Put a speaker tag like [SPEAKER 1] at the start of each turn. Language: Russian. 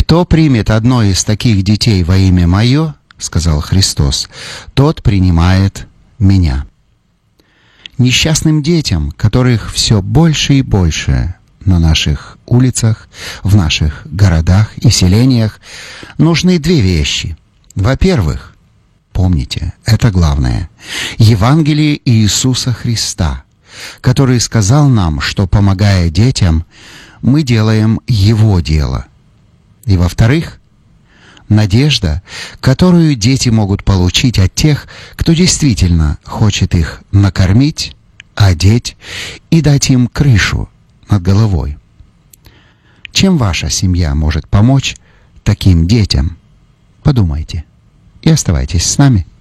[SPEAKER 1] «Кто примет одно из таких детей во имя Мое, — сказал Христос, — тот принимает Меня». Несчастным детям, которых все больше и больше на наших улицах, в наших городах и селениях, нужны две вещи. Во-первых, помните, это главное, Евангелие Иисуса Христа, который сказал нам, что, помогая детям, мы делаем Его дело. И во-вторых, надежда, которую дети могут получить от тех, кто действительно хочет их накормить, одеть и дать им крышу над головой. Чем ваша семья может помочь таким детям? Подумайте и оставайтесь с нами.